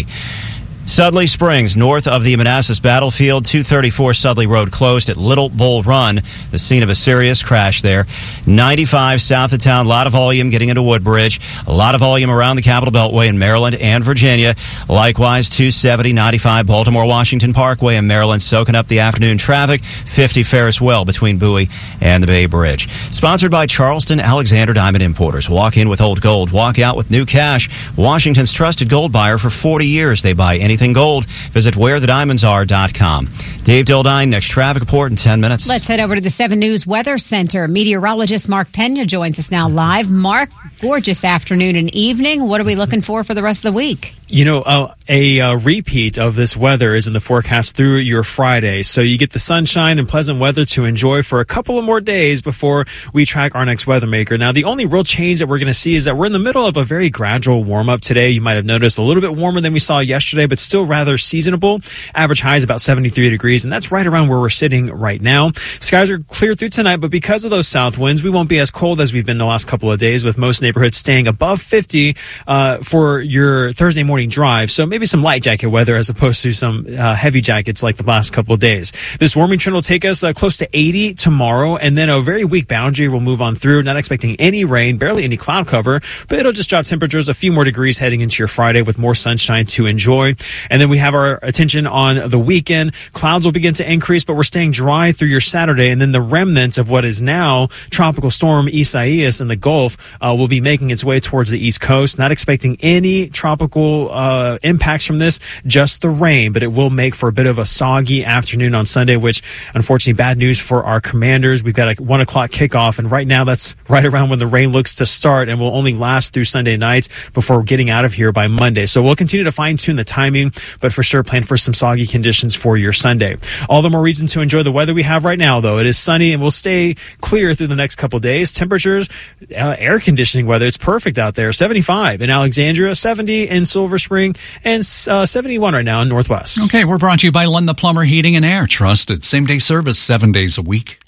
Sudley Springs, north of the Manassas battlefield, two thirty-four Sudley Road closed at Little Bull Run, the scene of a serious crash there. ninety-five south of town, a lot of volume getting into Woodbridge, a lot of volume around the Capitol Beltway in Maryland and Virginia. Likewise, two seventy, ninety-five Baltimore-Washington Parkway in Maryland, soaking up the afternoon traffic. fifty Ferris Well between Bowie and the Bay Bridge. Sponsored by Charleston Alexander Diamond Importers. Walk in with old gold, walk out with new cash. Washington's trusted gold buyer for forty years. They buy anything gold. Visit where the diamonds are dot com. Dave Dildine, next traffic report in ten minutes. Let's head over to the seven News Weather Center. Meteorologist Mark Pena joins us now live. Mark, gorgeous afternoon and evening. What are we looking for for the rest of the week? You know, uh, a uh, repeat of this weather is in the forecast through your Friday. So you get the sunshine and pleasant weather to enjoy for a couple of more days before we track our next weather maker. Now, the only real change that we're going to see is that we're in the middle of a very gradual warm-up today. You might have noticed a little bit warmer than we saw yesterday, but still rather seasonable. Average high is about seventy-three degrees, and that's right around where we're sitting right now. Skies are clear through tonight, but because of those south winds, we won't be as cold as we've been the last couple of days, with most neighborhoods staying above fifty uh, for your Thursday morning drive. So maybe some light jacket weather as opposed to some uh, heavy jackets like the last couple of days. This warming trend will take us uh, close to eighty tomorrow, and then a very weak boundary will move on through. Not expecting any rain, barely any cloud cover, but it'll just drop temperatures a few more degrees heading into your Friday with more sunshine to enjoy. And then we have our attention on the weekend. Clouds will begin to increase, but we're staying dry through your Saturday, and then the remnants of what is now Tropical Storm Isaias in the Gulf uh, will be making its way towards the East Coast. Not expecting any tropical uh impacts from this, just the rain, but it will make for a bit of a soggy afternoon on Sunday, which unfortunately bad news for our Commanders. We've got a one o'clock kickoff, and right now that's right around when the rain looks to start and will only last through Sunday night before getting out of here by Monday. So we'll continue to fine tune the timing, but for sure plan for some soggy conditions for your Sunday. All the more reason to enjoy the weather we have right now, though. It is sunny and will stay clear through the next couple days. Temperatures, uh, air conditioning weather, it's perfect out there. seventy-five in Alexandria, seventy in Silver Spring, and uh, seventy-one right now in Northwest. Okay, we're brought to you by Len the Plumber Heating and Air. Trusted. Same day service, seven days a week.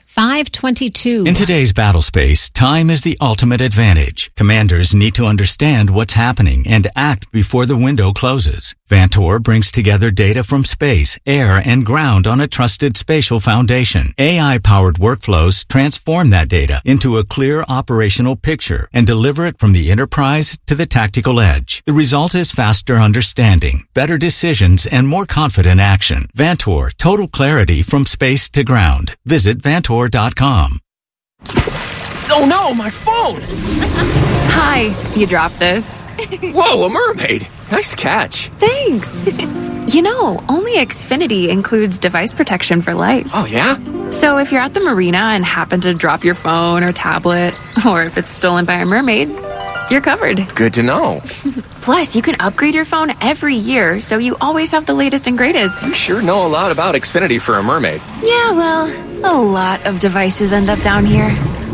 five twenty-two. In today's battle space, time is the ultimate advantage. Commanders need to understand what's happening and act before the window closes. Vantor brings together data from space, air, and ground on a trusted spatial foundation. A I-powered workflows transform that data into a clear operational picture and deliver it from the enterprise to the tactical edge. The result is faster understanding, better decisions, and more confident action. Vantor, total clarity from space to ground. Visit Vantor dot com. Oh no, my phone! Hi, you dropped this. Whoa, a mermaid! Nice catch. Thanks. You know, only Xfinity includes device protection for life. Oh, yeah? So if you're at the marina and happen to drop your phone or tablet, or if it's stolen by a mermaid, you're covered. Good to know. Plus, you can upgrade your phone every year, so you always have the latest and greatest. You sure know a lot about Xfinity for a mermaid. Yeah, well, a lot of devices end up down here.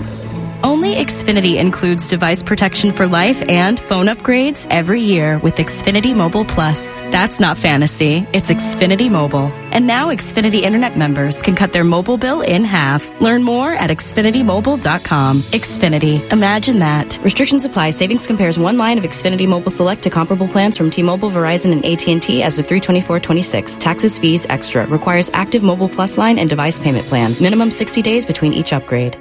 Only Xfinity includes device protection for life and phone upgrades every year with Xfinity Mobile Plus. That's not fantasy, it's Xfinity Mobile. And now Xfinity Internet members can cut their mobile bill in half. Learn more at Xfinity Mobile dot com. Xfinity. Imagine that. Restrictions apply. Savings compares one line of Xfinity Mobile Select to comparable plans from T-Mobile, Verizon, and A T and T as of three twenty-four twenty-six. Taxes, fees, extra. Requires active Mobile Plus line and device payment plan. Minimum sixty days between each upgrade.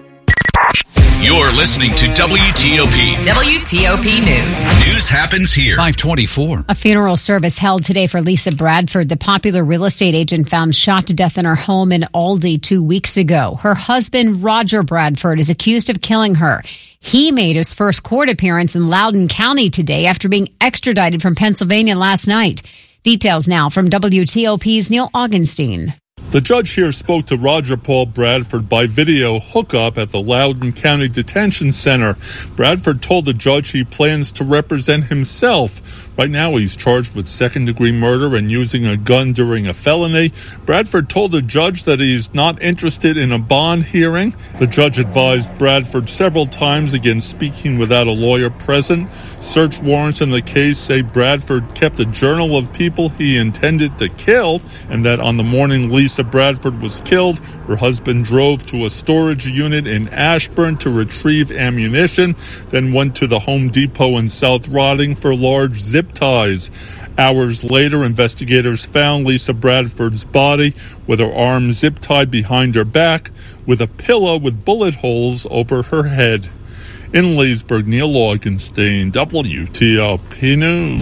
You're listening to W T O P. W T O P News. News happens here. five twenty-four. A funeral service held today for Lisa Bradford, the popular real estate agent found shot to death in her home in Aldie two weeks ago. Her husband, Roger Bradford, is accused of killing her. He made his first court appearance in Loudoun County today after being extradited from Pennsylvania last night. Details now from W T O P's Neil Augenstein. The judge here spoke to Roger Paul Bradford by video hookup at the Loudoun County Detention Center. Bradford told the judge he plans to represent himself. Right now, he's charged with second-degree murder and using a gun during a felony. Bradford told the judge that he's not interested in a bond hearing. The judge advised Bradford several times against speaking without a lawyer present. Search warrants in the case say Bradford kept a journal of people he intended to kill, and that on the morning Lisa Bradford was killed, her husband drove to a storage unit in Ashburn to retrieve ammunition, then went to the Home Depot in South Riding for large zip ties. Hours later, investigators found Lisa Bradford's body with her arms zip-tied behind her back with a pillow with bullet holes over her head. In Leesburg, Neil Augenstein, W T O P News.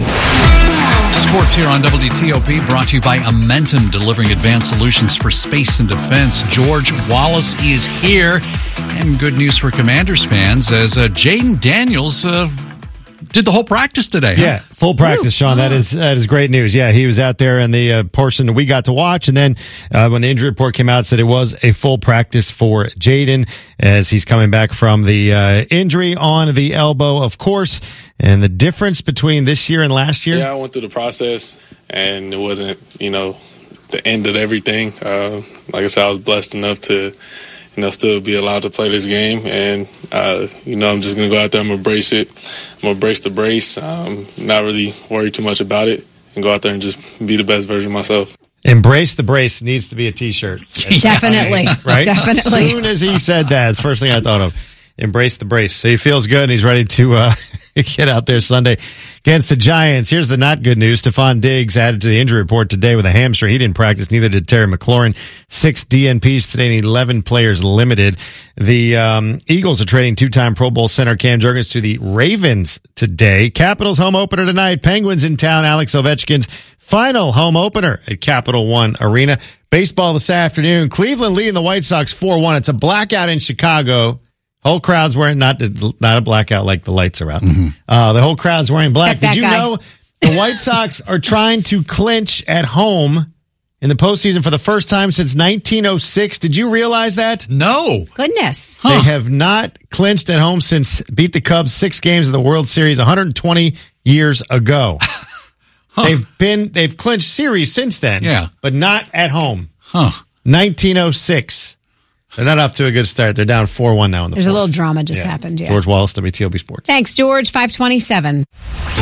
Sports here on W T O P, brought to you by Amentum, delivering advanced solutions for space and defense. George Wallace is here, and good news for Commanders fans as uh, Jaden Daniels uh, did the whole practice today. Yeah, huh? full practice, Woo. Sean. That is that is great news. Yeah, he was out there in the uh, portion that we got to watch, and then uh, when the injury report came out, it said it was a full practice for Jaden as he's coming back from the uh, injury on the elbow, of course. And the difference between this year and last year? Yeah, I went through the process, and it wasn't, you know, the end of everything. Uh, like I said, I was blessed enough to, you know, still be allowed to play this game. And, uh, you know, I'm just going to go out there. I'm going to brace it. I'm going to brace the brace, um, not really worry too much about it, and go out there and just be the best version of myself. Embrace the brace needs to be a T-shirt. Definitely. Right? Definitely. As soon as he said that, it's the first thing I thought of. Embrace the brace. So he feels good and he's ready to uh, get out there Sunday against the Giants. Here's the not good news. Stephon Diggs added to the injury report today with a hamstring. He didn't practice. Neither did Terry McLaurin. Six D N Ps today and eleven players limited. The um, Eagles are trading two-time Pro Bowl center Cam Jurgens to the Ravens today. Capitals home opener tonight. Penguins in town. Alex Ovechkin's final home opener at Capital One Arena. Baseball this afternoon. Cleveland leading the White Sox four one. It's a blackout in Chicago. Whole crowd's wearing, not not a blackout like the lights are out. Mm-hmm. Uh, the whole crowd's wearing black. Did you guy. know the White Sox are trying to clinch at home in the postseason for the first time since nineteen oh six? Did you realize that? No. Goodness. Huh. They have not clinched at home since beat the Cubs six games of the World Series one hundred twenty years ago. Huh. They've been they've clinched series since then, yeah, but not at home. Huh. nineteen oh six. They're not off to a good start. They're down four one now in the There's fourth. a little drama just yeah. happened, yeah. George Wallace, W T O P Sports. Thanks, George. five twenty-seven.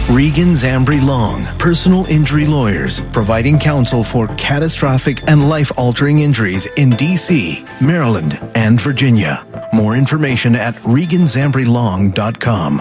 Regan Zambri Long, personal injury lawyers, providing counsel for catastrophic and life-altering injuries in D C, Maryland, and Virginia. More information at regan zambri long dot com.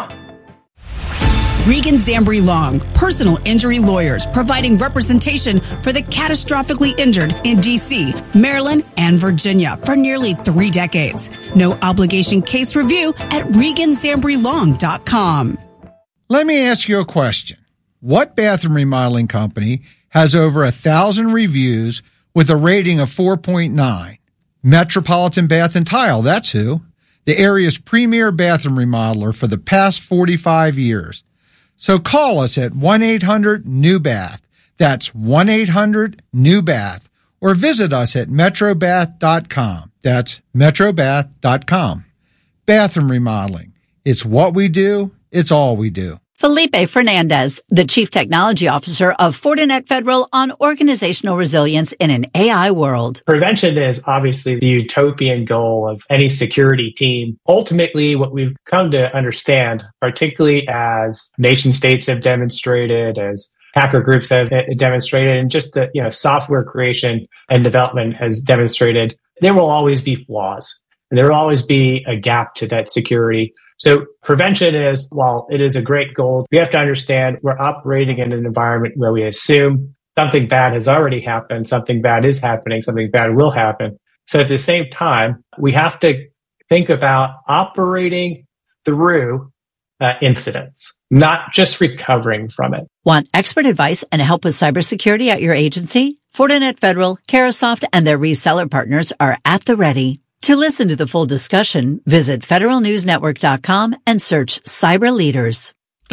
Regan Zambri Long, personal injury lawyers, providing representation for the catastrophically injured in D C, Maryland, and Virginia for nearly three decades. No obligation case review at regan zambri long dot com. Let me ask you a question. What bathroom remodeling company has over a thousand reviews with a rating of four point nine? Metropolitan Bath and Tile, that's who. The area's premier bathroom remodeler for the past forty-five years. So call us at one eight hundred new bath. That's one eight hundred new bath. Or visit us at metro bath dot com. That's metro bath dot com. Bathroom remodeling. It's what we do. It's all we do. Felipe Fernandez, the Chief Technology Officer of Fortinet Federal on organizational resilience in an A I world. Prevention is obviously the utopian goal of any security team. Ultimately, what we've come to understand, particularly as nation states have demonstrated, as hacker groups have demonstrated, and just the you know software creation and development has demonstrated, there will always be flaws. And there will always be a gap to that security. So prevention is, while it is a great goal, we have to understand we're operating in an environment where we assume something bad has already happened, something bad is happening, something bad will happen. So at the same time, we have to think about operating through uh, incidents, not just recovering from it. Want expert advice and help with cybersecurity at your agency? Fortinet Federal, Carahsoft, and their reseller partners are at the ready. To listen to the full discussion, visit federal news network dot com and search Cyber Leaders.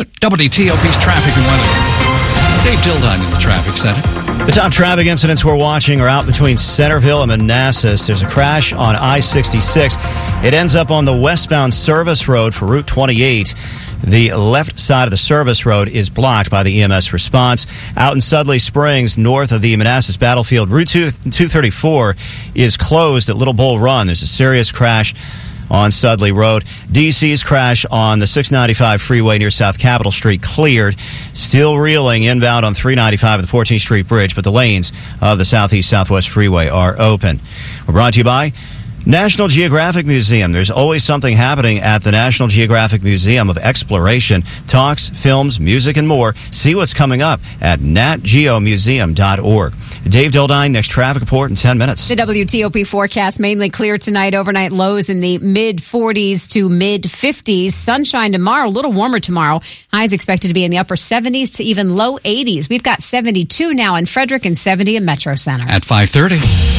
W T O P's traffic and weather. Dave Dildine in the traffic center. The top traffic incidents we're watching are out between Centerville and Manassas. There's a crash on I sixty-six. It ends up on the westbound service road for Route twenty-eight. The left side of the service road is blocked by the E M S response. Out in Sudley Springs, north of the Manassas battlefield, Route two thirty-four is closed at Little Bull Run. There's a serious crash on Sudley Road. D C's crash on the six ninety-five freeway near South Capitol Street cleared. Still reeling inbound on three ninety-five at the fourteenth Street Bridge, but the lanes of the Southeast Southwest Freeway are open. We're brought to you by National Geographic Museum. There's always something happening at the National Geographic Museum of Exploration. Talks, films, music, and more. See what's coming up at nat geo museum dot org. Dave Dildine, next traffic report in ten minutes. The W T O P forecast mainly clear tonight. Overnight lows in the mid forties to mid fifties. Sunshine tomorrow, a little warmer tomorrow. Highs expected to be in the upper seventies to even low eighties. We've got seventy-two now in Frederick and seventy in Metro Center. At five thirty.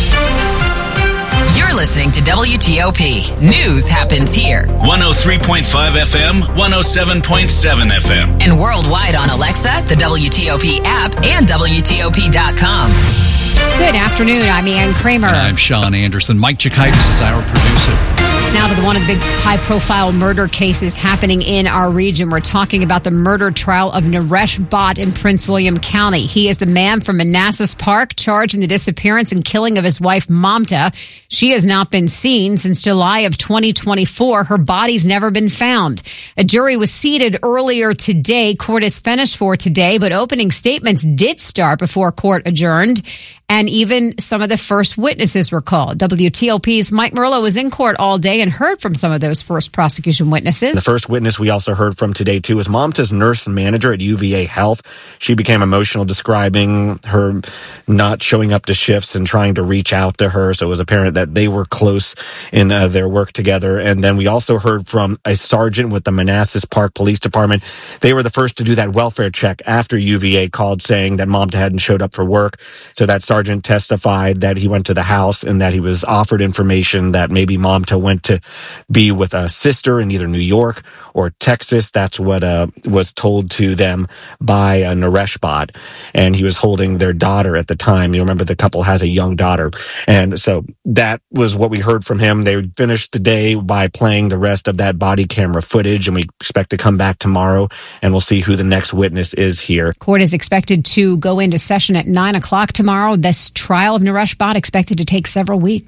You're listening to W T O P. News happens here. one oh three point five F M, one oh seven point seven F M. And worldwide on Alexa, the W T O P app, and W T O P dot com. Good afternoon. I'm Ann Kramer. And I'm Sean Anderson. Mike Chikaitis is our producer. Now to the one of the big high-profile murder cases happening in our region. We're talking about the murder trial of Naresh Bhatt in Prince William County. He is the man from Manassas Park charged in the disappearance and killing of his wife, Mamta. She has not been seen since July of twenty twenty-four. Her body's never been found. A jury was seated earlier today. Court is finished for today, but opening statements did start before court adjourned. And even some of the first witnesses were called. W T O P's Mike Murillo was in court all day and heard from some of those first prosecution witnesses. The first witness we also heard from today, too, was Mamta's nurse and manager at U V A Health. She became emotional, describing her not showing up to shifts and trying to reach out to her. So it was apparent that they were close in uh, their work together. And then we also heard from a sergeant with the Manassas Park Police Department. They were the first to do that welfare check after U V A called saying that Mamta hadn't showed up for work. So that sergeant testified that he went to the house and that he was offered information that maybe Mamta went to be with a sister in either New York or Texas. That's what uh, was told to them by uh, Naresh Bhatt. And he was holding their daughter at the time. You remember the couple has a young daughter. And so that was what we heard from him. They finished the day by playing the rest of that body camera footage, and we expect to come back tomorrow, and we'll see who the next witness is here. Court is expected to go into session at nine o'clock tomorrow. This trial of Naresh Bhatt expected to take several weeks.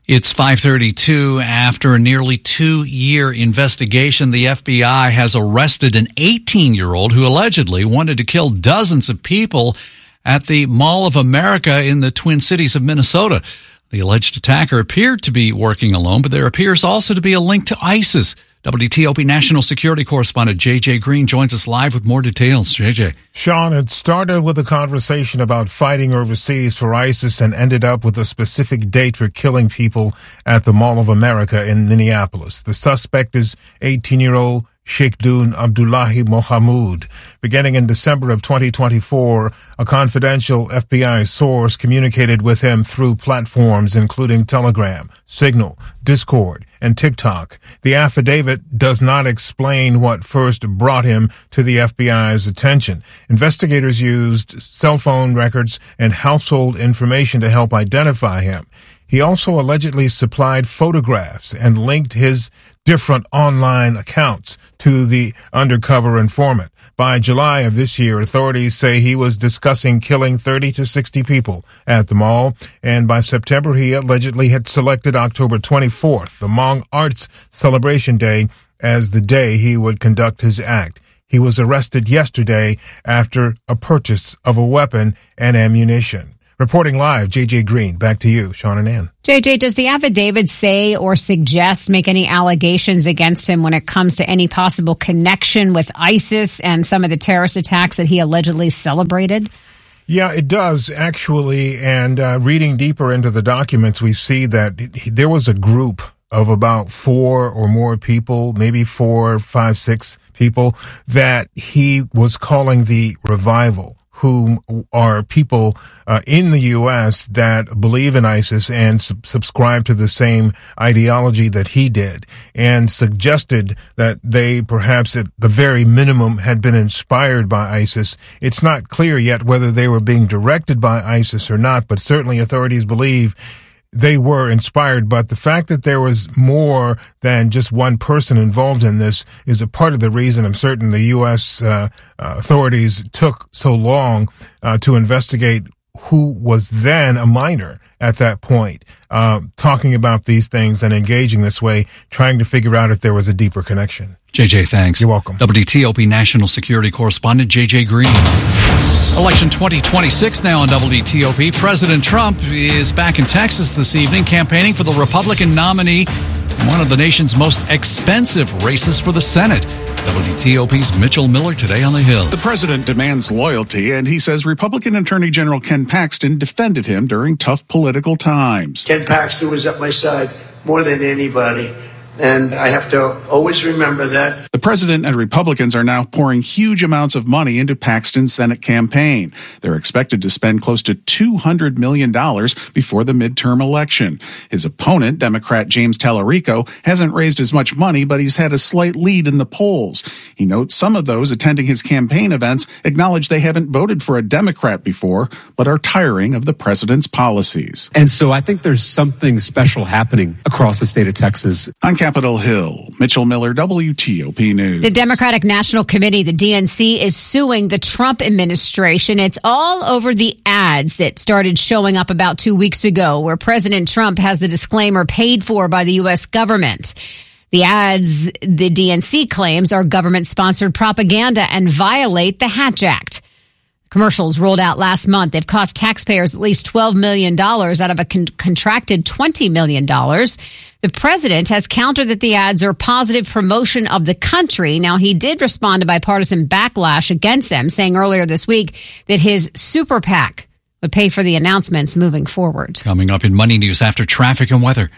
It's five thirty-two. After a nearly two-year investigation, the F B I has arrested an eighteen-year-old who allegedly wanted to kill dozens of people at the Mall of America in the Twin Cities of Minnesota. The alleged attacker appeared to be working alone, but there appears also to be a link to ISIS. W T O P National Security Correspondent J J Green joins us live with more details. J J. Sean, it started with a conversation about fighting overseas for ISIS and ended up with a specific date for killing people at the Mall of America in Minneapolis. The suspect is eighteen-year-old Sheikhdun Abdullahi Mohamud. Beginning in December of twenty twenty-four, a confidential F B I source communicated with him through platforms including Telegram, Signal, Discord, and TikTok. The affidavit does not explain what first brought him to the F B I's attention. Investigators used cell phone records and household information to help identify him. He also allegedly supplied photographs and linked his different online accounts to the undercover informant. By July of this year, authorities say he was discussing killing thirty to sixty people at the mall, and by September he allegedly had selected October twenty-fourth, the Hmong Arts Celebration Day, as the day he would conduct his act. He was arrested yesterday after a purchase of a weapon and ammunition. Reporting live, J J Green. Back to you, Sean and Ann. J J, does the affidavit say or suggest, make any allegations against him when it comes to any possible connection with ISIS and some of the terrorist attacks that he allegedly celebrated? Yeah, it does, actually. And uh, reading deeper into the documents, we see that it, there was a group of about four or more people, maybe four, five, six people, that he was calling the Revival, who are people uh, in the U S that believe in ISIS and sub- subscribe to the same ideology that he did, and suggested that they perhaps at the very minimum had been inspired by ISIS. It's not clear yet whether they were being directed by ISIS or not, but certainly authorities believe they were inspired. But the fact that there was more than just one person involved in this is a part of the reason I'm certain the U S uh, uh, authorities took so long uh, to investigate who was then a minor at that point, uh, talking about these things and engaging this way, trying to figure out if there was a deeper connection. J J, thanks. You're welcome. W T O P National Security Correspondent J J Green. Election twenty twenty-six now on W T O P. President Trump is back in Texas this evening campaigning for the Republican nominee in one of the nation's most expensive races for the Senate. W T O P's Mitchell Miller today on the Hill. The president demands loyalty, and he says Republican Attorney General Ken Paxton defended him during tough political times. Ken Paxton was at my side more than anybody, and I have to always remember that. The president and Republicans are now pouring huge amounts of money into Paxton's Senate campaign. They're expected to spend close to two hundred million dollars before the midterm election. His opponent, Democrat James Tallarico, hasn't raised as much money, but he's had a slight lead in the polls. He notes some of those attending his campaign events acknowledge they haven't voted for a Democrat before, but are tiring of the president's policies. And so I think there's something special happening across the state of Texas. On Capitol Hill, Mitchell Miller, W T O P News. The Democratic National Committee, the D N C, is suing the Trump administration. It's all over the ads that started showing up about two weeks ago, where President Trump has the disclaimer paid for by the U S government. The ads, the D N C claims, are government-sponsored propaganda and violate the Hatch Act. Commercials rolled out last month. They've cost taxpayers at least twelve million dollars out of a con- contracted twenty million dollars. The president has countered that the ads are positive promotion of the country. Now, he did respond to bipartisan backlash against them, saying earlier this week that his super PAC would pay for the announcements moving forward. Coming up in Money News after traffic and weather.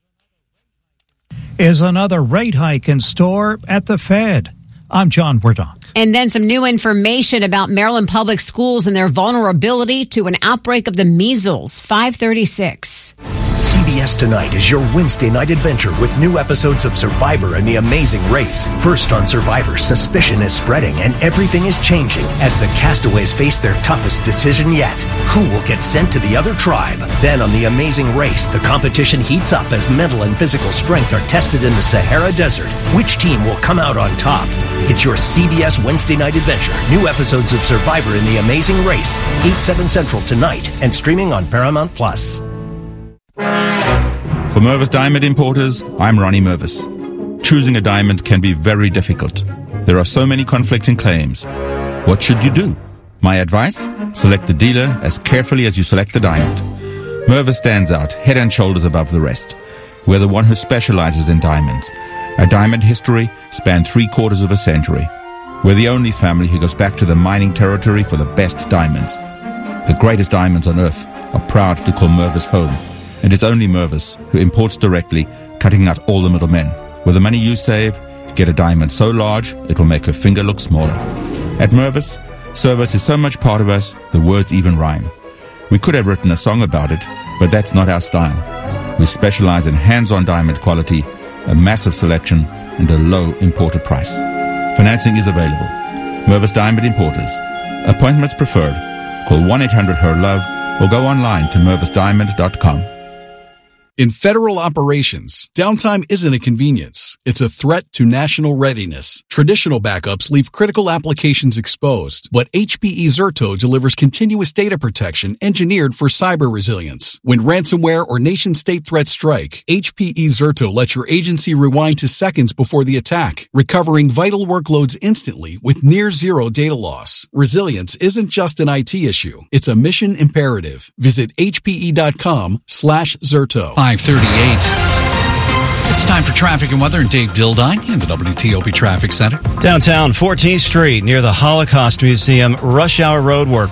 Is another rate hike in store at the Fed? I'm John Werdon. And then some new information about Maryland Public Schools and their vulnerability to an outbreak of the measles. five thirty-six. C B S Tonight is your Wednesday night adventure with new episodes of Survivor and The Amazing Race. First on Survivor, suspicion is spreading and everything is changing as the castaways face their toughest decision yet. Who will get sent to the other tribe? Then on The Amazing Race, the competition heats up as mental and physical strength are tested in the Sahara Desert. Which team will come out on top? It's your C B S Wednesday night adventure. New episodes of Survivor and The Amazing Race, eight, seven Central tonight and streaming on Paramount Plus. For Mervis Diamond Importers, I'm Ronnie Mervis. Choosing a diamond can be very difficult. There are so many conflicting claims. What should you do? My advice? Select the dealer as carefully as you select the diamond. Mervis stands out head and shoulders above the rest. We're the one who specializes in diamonds. Our diamond history spanned three quarters of a century. We're the only family who goes back to the mining territory for the best diamonds. The greatest diamonds on earth are proud to call Mervis home. And it's only Mervis who imports directly, cutting out all the middlemen. With the money you save, get a diamond so large it will make her finger look smaller. At Mervis, service is so much part of us, the words even rhyme. We could have written a song about it, but that's not our style. We specialize in hands-on diamond quality, a massive selection, and a low importer price. Financing is available. Mervis Diamond Importers. Appointments preferred. Call one eight hundred H E R LOVE or go online to mervis diamond dot com. In federal operations, downtime isn't a convenience. It's a threat to national readiness. Traditional backups leave critical applications exposed, but H P E Zerto delivers continuous data protection engineered for cyber resilience. When ransomware or nation-state threats strike, H P E Zerto lets your agency rewind to seconds before the attack, recovering vital workloads instantly with near-zero data loss. Resilience isn't just an I T issue. It's a mission imperative. Visit hpe.com slash Zerto. five thirty-eight. It's time for traffic and weather, and Dave Dildine in the W T O P Traffic Center. Downtown fourteenth Street near the Holocaust Museum, rush hour road work